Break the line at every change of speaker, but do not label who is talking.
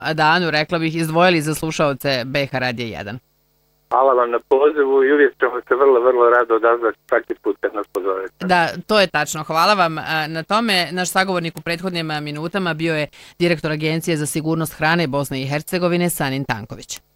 danu, rekla bih, izdvojili za slušaoce BH Radija 1.
Hvala vam na pozivu i uvijek ćemo se vrlo rado odazvati svaki put kad nas pozovete.
Da, to je tačno. Hvala vam na tome. Naš sagovornik u prethodnim minutama bio je direktor Agencije za sigurnost hrane Bosne i Hercegovine Sanin Tanković.